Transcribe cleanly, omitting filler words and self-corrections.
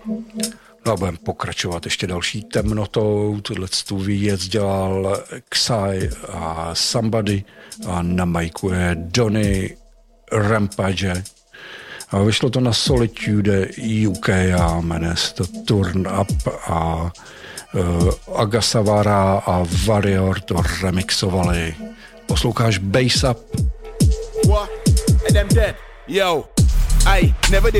No a budeme pokračovat ještě další temnotou. Tuto věc dělal Xai a Somebody a na majku je Donny Rampage. A vyšlo to na Solitude UK a jmenuje se to Turn Up a Agasavara a Warrior to remixovali. Posloucháš Bass Up? What? And them dead. Yo. I never